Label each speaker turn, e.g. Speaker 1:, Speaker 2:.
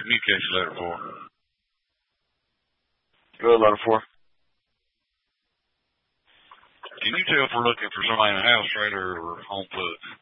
Speaker 1: communication letter for?
Speaker 2: Good letter 4.
Speaker 1: Can you tell if we're looking for somebody in a house trailer or on foot?